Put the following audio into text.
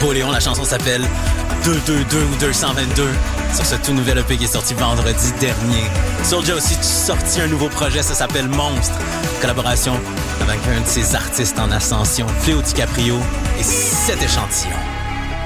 Napoléon. La chanson s'appelle 222 ou 222 sur ce tout nouvel EP qui est sorti vendredi dernier. Soulja a aussi sorti un nouveau projet, ça s'appelle Monstre. Collaboration avec un de ses artistes en ascension, Cléo DiCaprio, et cet échantillon.